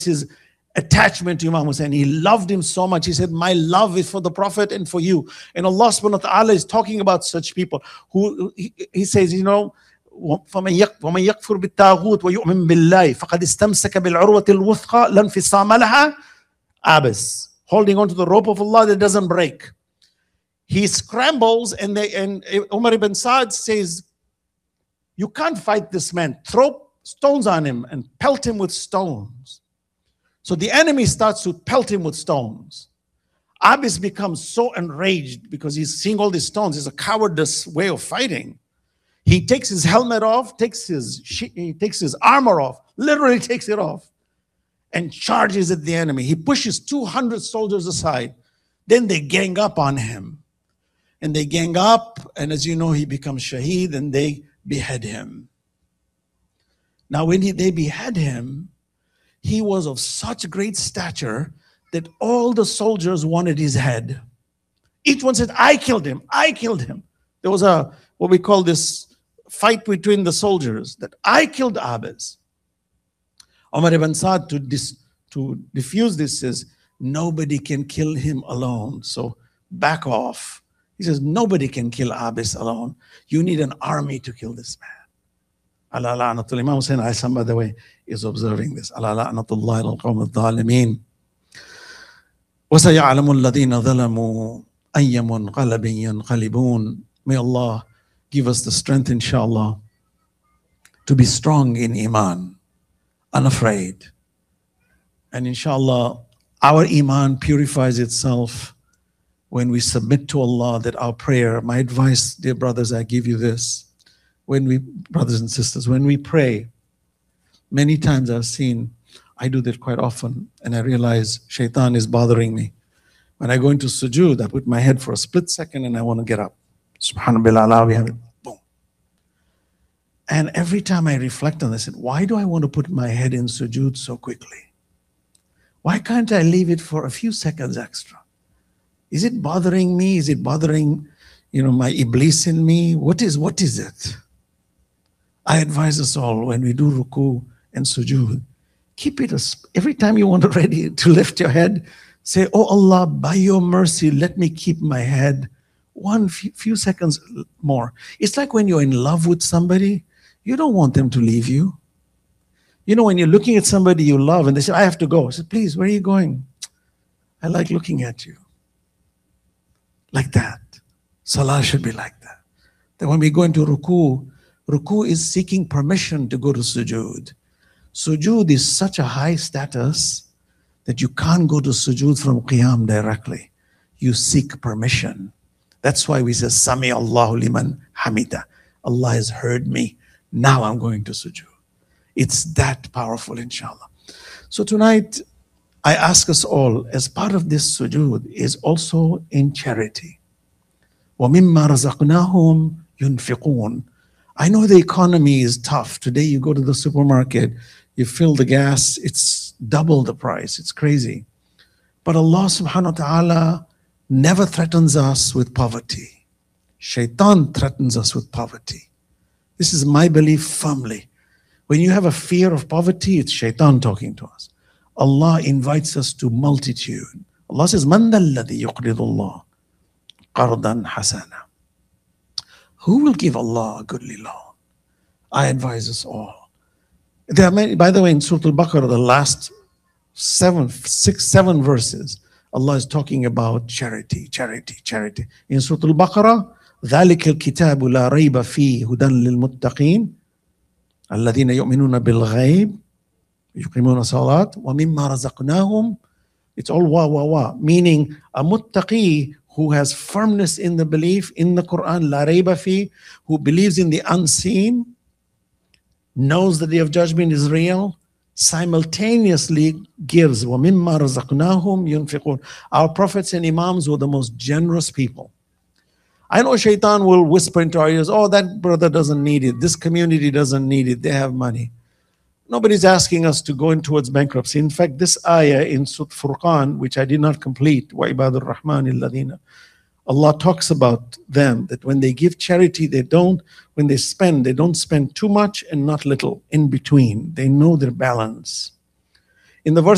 his attachment to Imam Hussein. He loved him so much. He said, my love is for the Prophet and for you. And Allah subhanahu wa ta'ala is talking about such people who, he says, you know, فَمَنْ يَكْفُرْ بِالتَّاغُوتِ وَيُؤْمِنْ بِاللَّهِ فَقَدْ اسْتَمْسَكَ بِالْعُرْوَةِ الْوُثْقَى لَا انْفِصَامَ لَهَا. Abbas, holding on to the rope of Allah that doesn't break. He scrambles, and Umar ibn Sa'd says, you can't fight this man. Throw stones on him and pelt him with stones. So the enemy starts to pelt him with stones. Abbas becomes so enraged because he's seeing all these stones. It's a cowardice way of fighting. He takes his helmet off, he takes his armor off, literally takes it off, and charges at the enemy. He pushes 200 soldiers aside. Then they gang up on him. And they gang up, and as you know, he becomes shaheed, and they behead him. Now, when they behead him, he was of such great stature that all the soldiers wanted his head. Each one said, I killed him, I killed him. There was what we call this fight between the soldiers, that I killed Abbas. Umar ibn Sa'd, to diffuse this, says, nobody can kill him alone, so back off. He says, nobody can kill Abbas alone. You need an army to kill this man. Allah la'natul. Imam Hussein Aisam, by the way, is observing this. Allah la'natullah al-qawm al-dhalimeen. وَسَيَعْلَمُ الَّذِينَ ظَلَمُوا أَيَّ مُنْقَلَبٍ يَنْقَلِبُونَ. May Allah give us the strength, inshallah, to be strong in Iman, unafraid. And inshallah, our Iman purifies itself when we submit to Allah, that our prayer, my advice, dear brothers, I give you this. Brothers and sisters, when we pray, many times I do that quite often, and I realize shaitan is bothering me. When I go into sujood, I put my head for a split second and I want to get up. Subhanallah, we have it, boom. And every time I reflect on this, I said, why do I want to put my head in sujood so quickly? Why can't I leave it for a few seconds extra? Is it bothering me? Is it bothering, my iblis in me? What is it? I advise us all, when we do ruku and sujood, keep it every time you want to ready to lift your head, say, oh Allah, by your mercy, let me keep my head one few seconds more. It's like when you're in love with somebody, you don't want them to leave you. When you're looking at somebody you love and they say, I have to go. I said, please, where are you going? I like looking at you. Like that. Salah should be like that. That when we go into ruku is seeking permission to go to sujood. Sujood is such a high status that you can't go to sujood from qiyam directly. You seek permission. That's why we say, Sami Allahu liman hamida. Allah has heard me. Now I'm going to sujood. It's that powerful, inshallah. So tonight, I ask us all, as part of this sujood, is also in charity. وَمِمَّا رَزَقْنَاهُمْ يُنْفِقُونَ. I know the economy is tough. Today you go to the supermarket, you fill the gas, it's double the price. It's crazy. But Allah subhanahu wa ta'ala never threatens us with poverty. Shaitan threatens us with poverty. This is my belief firmly. When you have a fear of poverty, it's shaitan talking to us. Allah invites us to multitude. Allah says, مَنْ ذَا الَّذِي يُقْرِضُ اللَّهِ قَرْضًا حَسَنًا. Who will give Allah a goodly loan? I advise us all. There are many, by the way, in Surah Al-Baqarah, the last 7 verses, Allah is talking about charity. In Surah Al-Baqarah, ذَلِكَ الْكِتَابُ لَا رَيْبَ فِيهِ هُدًى لِلْمُتَّقِينَ الَّذِينَ يُؤْمِنُونَ بِالْغَيْبِ يُقِيمُونَ الصَّلَاةَ وَمِمَّا رَزَقْنَاهُمْ. It's all wa, meaning a muttaqi who has firmness in the belief in the Quran, la rayba fi, who believes in the unseen, knows the day of judgment is real, simultaneously gives. وَمِمَّا رَزَقْنَاهُمْ يُنْفِقُونَ. Our prophets and imams were the most generous people. I know shaitan will whisper into our ears, oh, that brother doesn't need it, this community doesn't need it, they have money. Nobody's asking us to go in towards bankruptcy. In fact, this ayah in Surah Furqan, which I did not complete, وَعِبَادُ الرَّحْمَنِ الَّذِينَ, Allah talks about them, that when they give charity, when they spend, they don't spend too much and not little, in between. They know their balance. In the verse